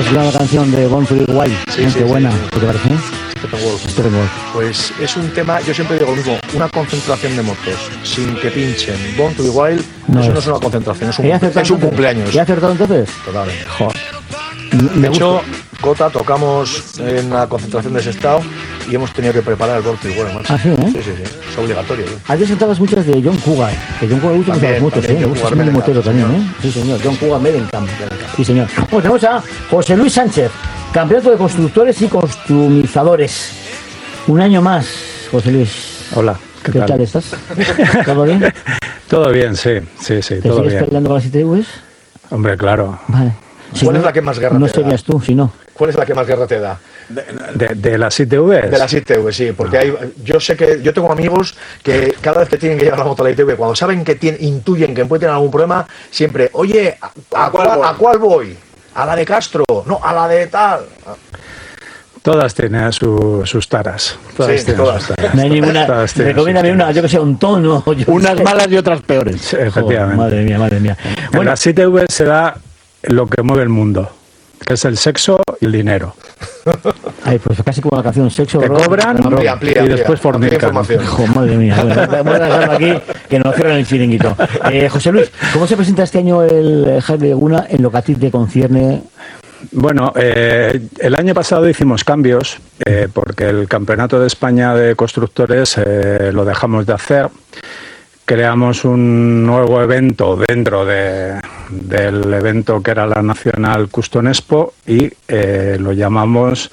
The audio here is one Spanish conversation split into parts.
la canción de Born to Be Wild. Sí, qué buena. Sí. ¿Qué te parece? Steppenwolf. Pues es un tema, yo siempre digo lo mismo, una concentración de motos sin que pinchen Born to Be Wild, no es una concentración, es un cumpleaños. ¿Y ha acertado entonces? Totalmente. Joder. De hecho, Gota, tocamos en la concentración de ese estado y hemos tenido que preparar el Born to Be Wild, macho. ¿Ah, sí, Sí, es obligatorio. Has sentado muchas de John Cougar, que John Cougar gusta mucho las motos, me gusta ser un motero también, Sí, señor, John Cougar Mellencamp. Sí, señor. Pues tenemos a José Luis Sánchez, campeonato de constructores y costumizadores. Un año más, José Luis. Hola, ¿Qué tal estás? ¿Todo bien? Todo bien, sí, ¿Te todo sigues bien. peleando con las ITVs? Hombre, claro. Vale. Si ¿Cuál es la que más guerra no te da? serías tú, si no. ¿Cuál es la que más guerra te da? ¿De las ITVs? De las ITV, sí, porque yo tengo amigos que cada vez que tienen que llevar la moto a la ITV, cuando saben que intuyen que puede tener algún problema, siempre, oye, ¿a cuál voy? ¿A la de Castro? No, a la de tal. Todas tienen sus taras. Todas. No hay ninguna. Recomiéndame una, yo que sé, un tono. Unas malas y otras peores. Efectivamente. Madre mía. Bueno, en las ITV se da lo que mueve el mundo, que es el sexo y el dinero. Ay, pues casi como la canción Sexo. Te cobran y después fornican. Madre mía. Voy a dejarlo aquí, que nos cierran el chiringuito. José Luis, ¿cómo se presenta este año el Jaime Laguna en lo que a ti te concierne? Bueno, el año pasado hicimos cambios porque el Campeonato de España de Constructores lo dejamos de hacer. Creamos un nuevo evento dentro del evento que era la Nacional Custom Expo y lo llamamos...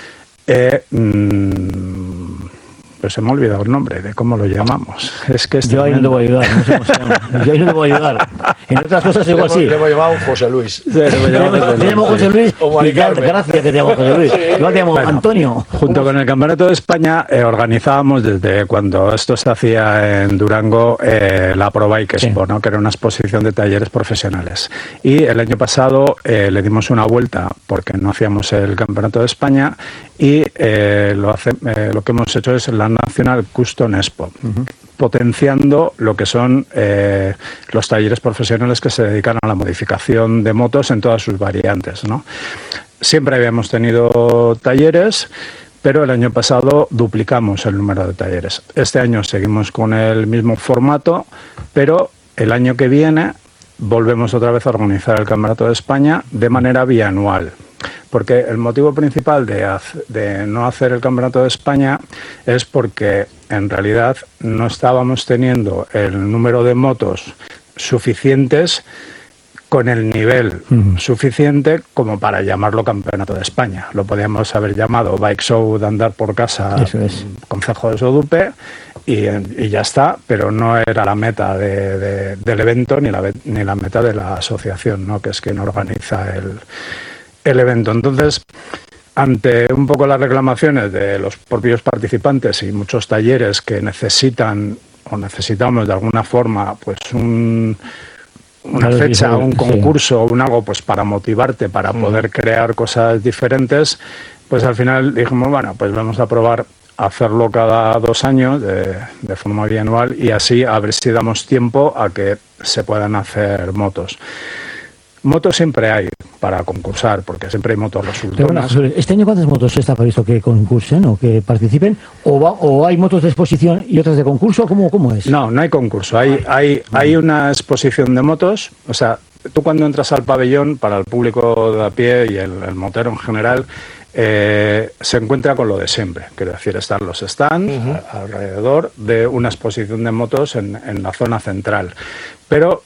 pues se me ha olvidado el nombre de cómo lo llamamos. Es que yo ahí no te voy a ayudar, no sé cómo se llama. Yo ahí no te voy a ayudar. En otras cosas igual sí. Le hemos llamado José Luis. Te llamo José Luis y gracias que te llamo José Luis. Yo te llamo Antonio. Junto con el Campeonato de España organizábamos desde cuando esto se hacía en Durango la Pro Bike Expo, ¿no? Que era una exposición de talleres profesionales. Y el año pasado le dimos una vuelta porque no hacíamos el Campeonato de España y lo que hemos hecho es la Nacional Custom Expo, potenciando lo que son los talleres profesionales que se dedican a la modificación de motos en todas sus variantes, ¿no? Siempre habíamos tenido talleres, pero el año pasado duplicamos el número de talleres. Este año seguimos con el mismo formato, pero el año que viene volvemos otra vez a organizar el Campeonato de España de manera bianual. Porque el motivo principal de no hacer el Campeonato de España es porque en realidad no estábamos teniendo el número de motos suficientes con el nivel suficiente como para llamarlo Campeonato de España. Lo podíamos haber llamado Bike Show de andar por casa, Concejo de Sodupe, y ya está, pero no era la meta del evento ni la meta de la asociación, ¿no? Que es quien organiza el evento. Entonces, ante un poco las reclamaciones de los propios participantes y muchos talleres que necesitamos de alguna forma pues una fecha, un concurso, un algo pues para motivarte, para poder crear cosas diferentes, pues al final dijimos, bueno, pues vamos a probar hacerlo cada 2 años de forma bianual y así a ver si damos tiempo a que se puedan hacer motos. Motos siempre hay para concursar, porque siempre hay motos resultonas. Bueno, ¿este año cuántas motos está previsto que concursen o que participen? ¿O hay motos de exposición y otras de concurso? ¿Cómo es? No hay concurso. Hay una exposición de motos. O sea, tú cuando entras al pabellón, para el público de a pie y el motero en general, se encuentra con lo de siempre. Quiero decir, están los stands alrededor de una exposición de motos en la zona central. Pero